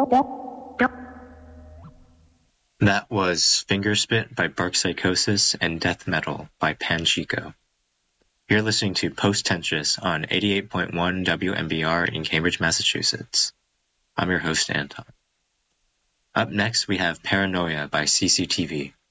That was Fingerspit by Bark Psychosis and Death Metal by Panchico. You're listening to Post-Tentious on 88.1 WMBR in Cambridge, Massachusetts. I'm your host, Anton. Up next, we have Paranoia by CCTV.